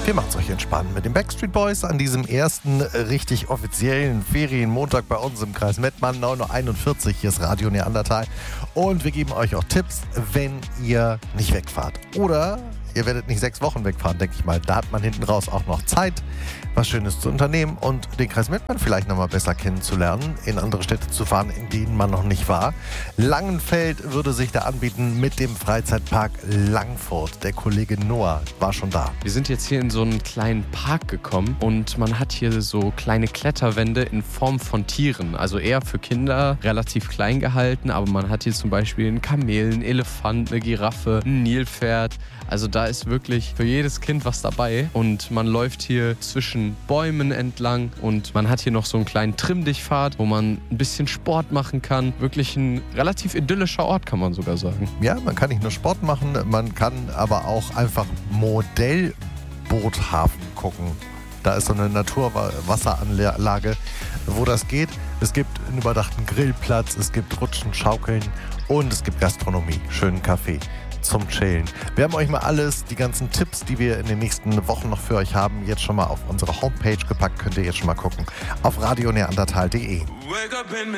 Wir machen es euch entspannen mit den Backstreet Boys an diesem ersten richtig offiziellen Ferienmontag bei uns im Kreis Mettmann, 9.41 Uhr. Hier ist Radio Neandertal. Und wir geben euch auch Tipps, wenn ihr nicht wegfahrt. Oder ihr werdet nicht 6 Wochen wegfahren, denke ich mal. Da hat man hinten raus auch noch Zeit, was Schönes zu unternehmen und den Kreis Mettmann vielleicht nochmal besser kennenzulernen, in andere Städte zu fahren, in denen man noch nicht war. Langenfeld würde sich da anbieten mit dem Freizeitpark Langfurt. Der Kollege Noah war schon da. Wir sind jetzt hier in so einen kleinen Park gekommen und man hat hier so kleine Kletterwände in Form von Tieren. Also eher für Kinder, relativ klein gehalten, aber man hat hier zum Beispiel einen Kamel, einen Elefant, eine Giraffe, ein Nilpferd. Also da ist wirklich für jedes Kind was dabei und man läuft hier zwischen Bäumen entlang und man hat hier noch so einen kleinen Trimm-Dich-Pfad, wo man ein bisschen Sport machen kann. Wirklich ein relativ idyllischer Ort, kann man sogar sagen. Ja, man kann nicht nur Sport machen, man kann aber auch einfach Modellboothafen gucken. Da ist so eine Naturwasseranlage, wo das geht. Es gibt einen überdachten Grillplatz, es gibt Rutschen, Schaukeln und es gibt Gastronomie, schönen Kaffee zum Chillen. Wir haben euch mal die ganzen Tipps, die wir in den nächsten Wochen noch für euch haben, jetzt schon mal auf unsere Homepage gepackt. Könnt ihr jetzt schon mal gucken. Auf radioneandertal.de.